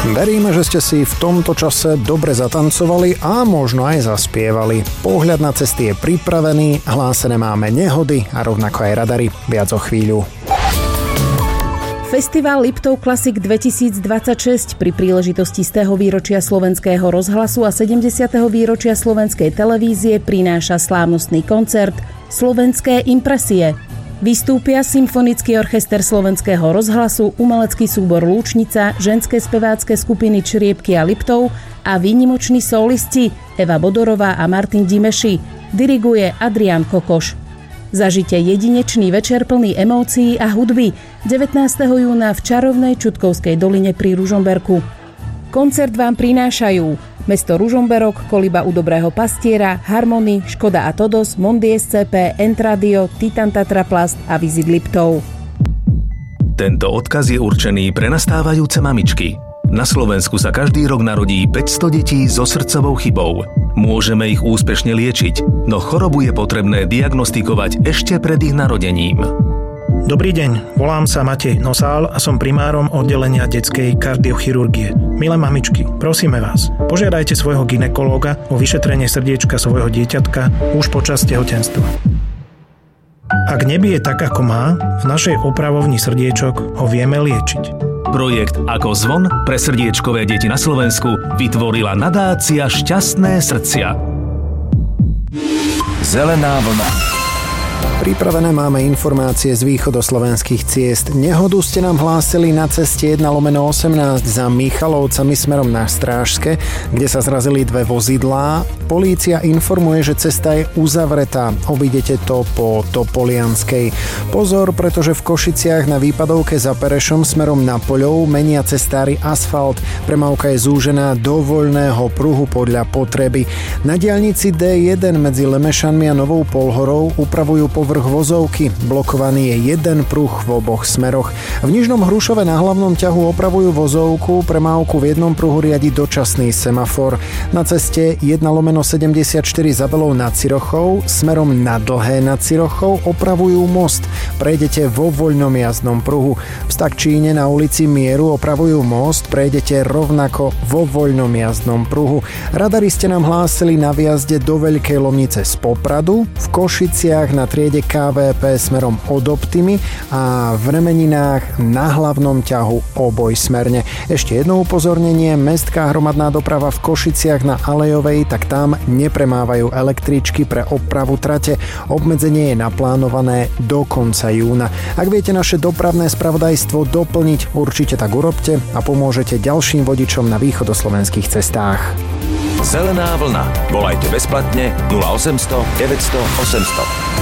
Veríme, že ste si v tomto čase dobre zatancovali a možno aj zaspievali. Pohľad na cesty je pripravený, hlásené máme nehody a rovnako aj radary. Viac o chvíľu. Festival Liptov Classic 2026 pri príležitosti 100. výročia Slovenského rozhlasu a 70. výročia Slovenskej televízie prináša slávnostný koncert Slovenské impresie. Vystúpia Symfonický orchester Slovenského rozhlasu, umelecký súbor Lúčnica, ženské spevácké skupiny Čriepky a Liptov a výnimoční solisti Eva Bodorová a Martin Dimeši. Diriguje Adrián Kokoš. Zažite jedinečný večer plný emócií a hudby 19. júna v čarovnej Čutkovskej doline pri Ružomberku. Koncert vám prinášajú Mesto Ružomberok, Koliba u Dobrého pastiera, Harmony, Škoda a Todos, Mondi SCP, Entradio, Titan Tatraplast a Visit Liptov. Tento odkaz je určený pre nastávajúce mamičky. Na Slovensku sa každý rok narodí 500 detí so srdcovou chybou. Môžeme ich úspešne liečiť, no chorobu je potrebné diagnostikovať ešte pred ich narodením. Dobrý deň, volám sa Matej Nosál a som primárom oddelenia detskej kardiochirurgie. Milé mamičky, prosíme vás, požiadajte svojho gynekológa o vyšetrenie srdiečka svojho dieťatka už počas tehotenstva. Ak nebije tak, ako má, v našej opravovni srdiečok ho vieme liečiť. Projekt Ako zvon pre srdiečkové deti na Slovensku vytvorila nadácia Šťastné srdcia. Zelená vlna. Pripravené máme informácie z východoslovenských ciest. Nehodu ste nám hlásili na ceste 1/18 za Michalovcami smerom na Strážske, kde sa zrazili dve vozidlá. Polícia informuje, že cesta je uzavretá. Obídete to po Topolianskej. Pozor, pretože v Košiciach na výpadovke za Perešom smerom na Poľov menia cestári asfalt. Premávka je zúžená do voľného pruhu podľa potreby. Na diaľnici D1 medzi Lemešanmi a Novou Polhorou upravujú povrch vozovky. Blokovaný je jeden pruh v oboch smeroch. V Nižnom Hrušove na hlavnom ťahu opravujú vozovku, premávku v jednom pruhu riadi dočasný semafor. Na ceste 1/74 Zabelou nad Cirochou smerom na Dlhé nad Cirochou opravujú most. Prejdete vo voľnom jazdnom pruhu. V Stakčíne na ulici Mieru opravujú most, prejdete rovnako vo voľnom jazdnom pruhu. Radari ste nám hlásili na výjazde do Veľkej Lomnice z Popradu, v Košiciach na triede KVP smerom od Optimy a v Remeninách na hlavnom ťahu obojsmerne. Ešte jedno upozornenie, mestská hromadná doprava v Košiciach na Alejovej, tak tam nepremávajú električky pre opravu trate. Obmedzenie je naplánované do konca júna. Ak viete naše dopravné spravodajstvo doplniť, určite tak urobte a pomôžete ďalším vodičom na východoslovenských cestách. Zelená vlna. Volajte bezplatne 0800 900 800.